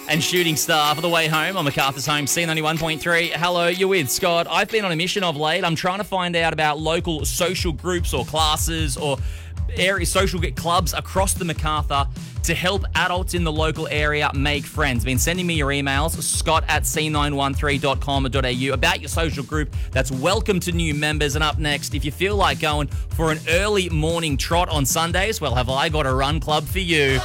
and Shooting Star for the way home on MacArthur's Home, C91.3. Hello, you're with Scott. I've been on a mission of late. I'm trying to find out about local social groups or classes or social clubs across the MacArthur to help adults in the local area make friends. Been sending me your emails, scott@c913.com.au, about your social group that's welcome to new members. And up next, if you feel like going for an early morning trot on Sundays, well, have I got a run club for you.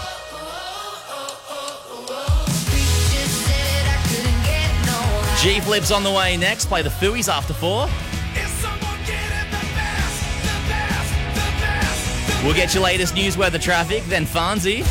G-Flip's on the way next. Play the Fooey's after 4. We'll get your latest news, weather, traffic, then Farnsey.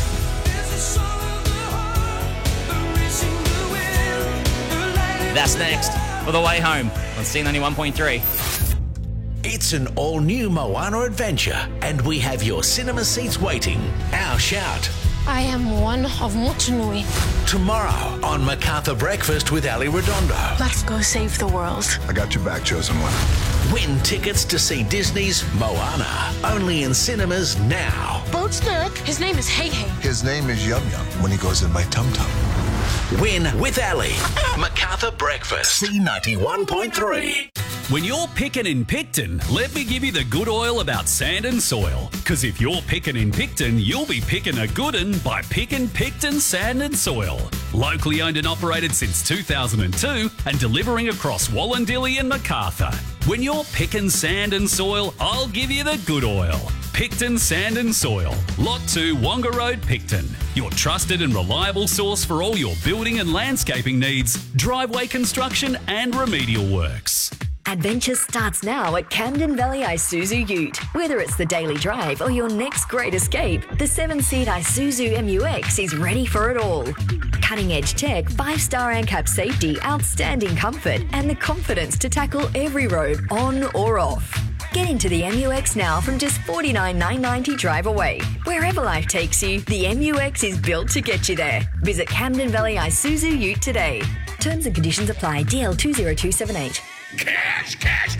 That's next for the way home on C91.3. It's an all-new Moana adventure, and we have your cinema seats waiting. Our shout. I am one of Motunui. Tomorrow on MacArthur Breakfast with Ali Redondo. Let's go save the world. I got your back, chosen one. Win tickets to see Disney's Moana, only in cinemas now. Boat's Nick. His name is Hey Hey. His name is Yum Yum when he goes in my tum-tum. Win with Ali. MacArthur Breakfast. C91.3. When you're picking in Picton, let me give you the good oil about sand and soil. Because if you're picking in Picton, you'll be picking a good un by picking Picton Sand and Soil. Locally owned and operated since 2002 and delivering across Wallandilly and MacArthur. When you're picking sand and soil, I'll give you the good oil. Picton Sand and Soil, Lot 2, Wonga Road, Picton. Your trusted and reliable source for all your building and landscaping needs, driveway construction and remedial works. Adventure starts now at Camden Valley Isuzu Ute. Whether it's the daily drive or your next great escape, the 7-seat Isuzu MUX is ready for it all. Cutting-edge tech, 5-star ANCAP safety, outstanding comfort, and the confidence to tackle every road, on or off. Get into the MUX now from just $49,990 drive away. Wherever life takes you, the MUX is built to get you there. Visit Camden Valley Isuzu Ute today. Terms and conditions apply. DL 20278. Cash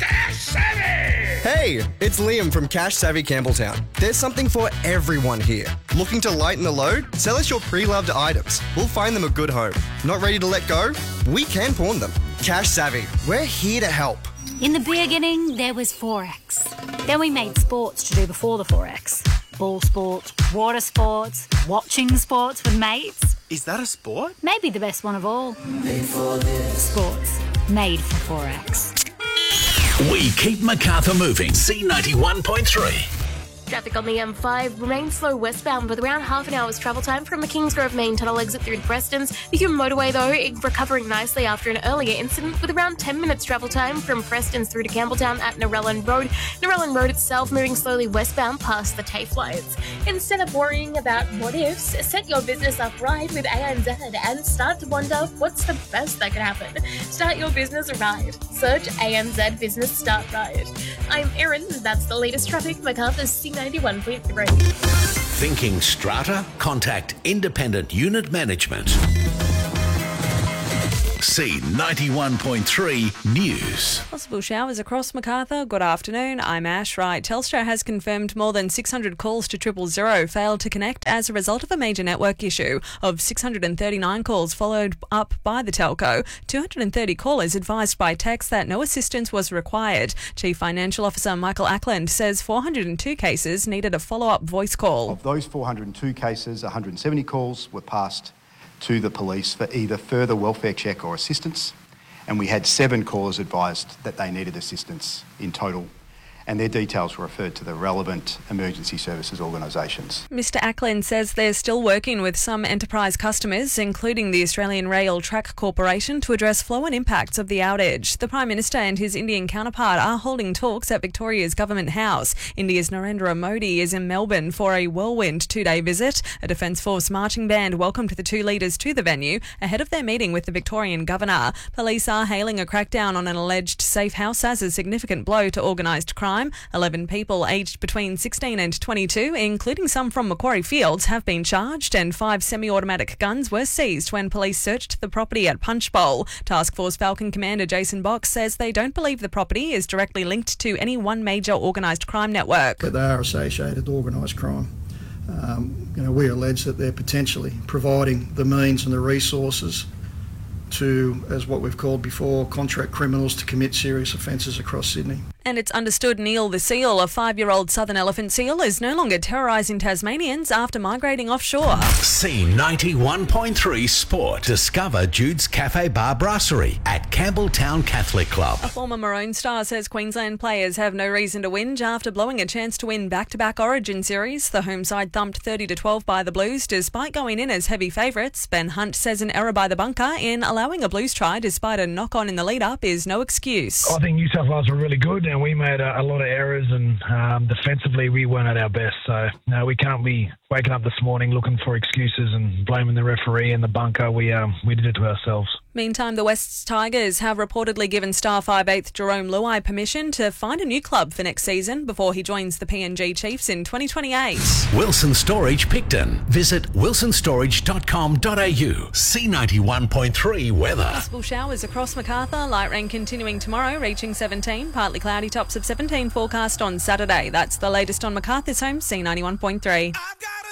Savvy! Hey, it's Liam from Cash Savvy Campbelltown. There's something for everyone here. Looking to lighten the load? Sell us your pre-loved items. We'll find them a good home. Not ready to let go? We can pawn them. Cash Savvy, we're here to help. In the beginning, there was Forex. Then we made sports to do before the Forex. Ball sports, water sports, watching sports with mates. Is that a sport? Maybe the best one of all. Made for this. Sports. Made for Forex. We keep MacArthur moving. C91.3. Traffic on the M5 remains slow westbound with around half an hour's travel time from the Kingsgrove main tunnel exit through to Prestons. The Hume motorway, though, recovering nicely after an earlier incident with around 10 minutes travel time from Prestons through to Campbelltown at Narellan Road. Narellan Road itself moving slowly westbound past the TAFE lights. Instead of worrying about what ifs, set your business up right with ANZ and start to wonder what's the best that could happen. Start your business right. Search ANZ Business Start Right. I'm Erin, that's the latest traffic, MacArthur's C91.3. Thinking strata? Contact Independent Unit Management. C91.3 News. Possible showers across MacArthur. Good afternoon. I'm Ash. Right. Telstra has confirmed more than 600 calls to 000 failed to connect as a result of a major network issue. Of 639 calls followed up by the telco, 230 callers advised by text that no assistance was required. Chief Financial Officer Michael Ackland says 402 cases needed a follow-up voice call. Of those 402 cases, 170 calls were passed to the police for either further welfare check or assistance, and we had 7 callers advised that they needed assistance in total, and their details were referred to the relevant emergency services organisations. Mr Ackland says they're still working with some enterprise customers, including the Australian Rail Track Corporation, to address flow and impacts of the outage. The Prime Minister and his Indian counterpart are holding talks at Victoria's Government House. India's Narendra Modi is in Melbourne for a whirlwind 2-day visit. A Defence Force marching band welcomed the two leaders to the venue ahead of their meeting with the Victorian Governor. Police are hailing a crackdown on an alleged safe house as a significant blow to organised crime. 11 people aged between 16 and 22, including some from Macquarie Fields, have been charged, and 5 semi-automatic guns were seized when police searched the property at Punchbowl. Task Force Falcon Commander Jason Box says they don't believe the property is directly linked to any one major organised crime network. But they are associated with organised crime. we allege that they're potentially providing the means and the resources to, as what we've called before, contract criminals to commit serious offences across Sydney. And it's understood Neil the seal, a 5-year-old southern elephant seal, is no longer terrorising Tasmanians after migrating offshore. C91.3 Sport. Discover Jude's Cafe Bar Brasserie at Campbelltown Catholic Club. A former Maroon star says Queensland players have no reason to whinge after blowing a chance to win back-to-back Origin series. The home side thumped 30-12 by the Blues despite going in as heavy favourites. Ben Hunt says an error by the bunker in allowing a Blues try despite a knock-on in the lead-up is no excuse. I think New South Wales were really good and we made a lot of errors and defensively we weren't at our best. So no, we can't be waking up this morning looking for excuses and blaming the referee and the bunker. We did it to ourselves. Meantime, the Wests Tigers have reportedly given star 5/8 Jerome Luai permission to find a new club for next season before he joins the PNG Chiefs in 2028. Wilson Storage Picton. Visit wilsonstorage.com.au. C91.3 weather. Possible showers across Macarthur. Light rain continuing tomorrow, reaching 17. Partly cloudy, tops of 17 forecast on Saturday. That's the latest on Macarthur's home, C91.3.